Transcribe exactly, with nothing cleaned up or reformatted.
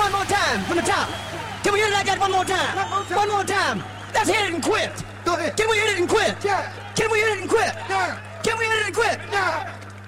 one more time from the top. Can we hit it like that one more time? One more time. One more time. Let's hit it and quit. Go ahead. Can we hit it and quit? Yeah. Can we hit it and quit? Yeah. Can we hit it and quit?